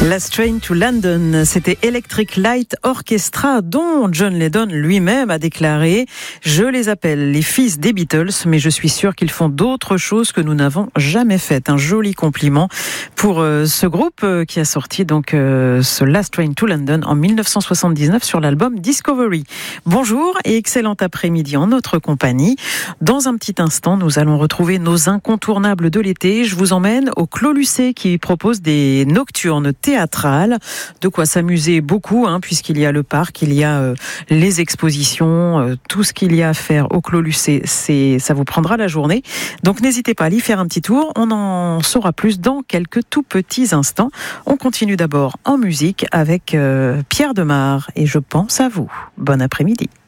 Last Train to London, c'était Electric Light Orchestra, dont John Lydon lui-même a déclaré « Je les appelle les fils des Beatles, mais je suis sûr qu'ils font d'autres choses que nous n'avons jamais faites. » Un joli compliment pour ce groupe qui a sorti donc ce Last Train to London en 1979 sur l'album Discovery. Bonjour et excellent après-midi en notre compagnie. Dans un petit instant, nous allons retrouver nos incontournables de l'été. Je vous emmène au Clos Lucé qui propose des nocturnes théâtrales. De quoi s'amuser beaucoup, puisqu'il y a le parc, il y a les expositions, tout ce qu'il y a à faire au Clos Lucé, ça vous prendra la journée. Donc n'hésitez pas à y faire un petit tour. On en saura plus dans quelques tout petits instants. On continue d'abord en musique avec Pierre Demar et je pense à vous. Bon après-midi.